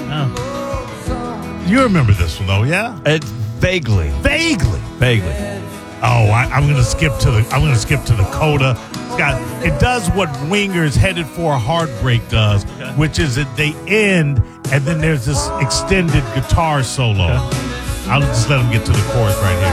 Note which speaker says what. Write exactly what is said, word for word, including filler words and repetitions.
Speaker 1: Oh.
Speaker 2: You remember this one, though, yeah?
Speaker 1: It, vaguely.
Speaker 2: Vaguely.
Speaker 1: Vaguely.
Speaker 2: Oh, I, I'm gonna skip to the. I'm gonna skip to the coda. It's got. It does what Winger's Headed for a Heartbreak does,
Speaker 1: Okay.
Speaker 2: which is that they end and then there's this extended guitar solo.
Speaker 1: Okay.
Speaker 2: I'll just let them get to the chorus right here.